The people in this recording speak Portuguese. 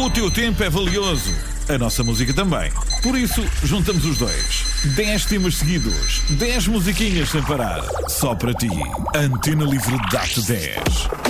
O teu tempo é valioso, a nossa música também. Por isso, juntamos os dois. 10 temas seguidos, 10 musiquinhas sem parar. Só para ti. Antena Livre dá-te 10.